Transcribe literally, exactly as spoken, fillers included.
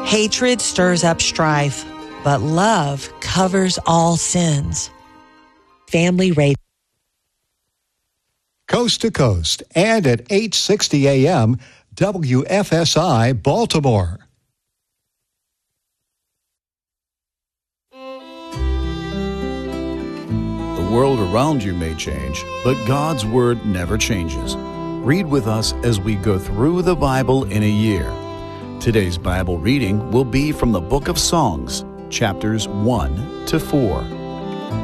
Hatred stirs up strife, but love covers all sins. Family Radio. Coast to Coast and at eight sixty A M, W F S I Baltimore. The world around you may change, but God's Word never changes. Read with us as we go through the Bible in a year. Today's Bible reading will be from the Book of Songs, chapters one to four.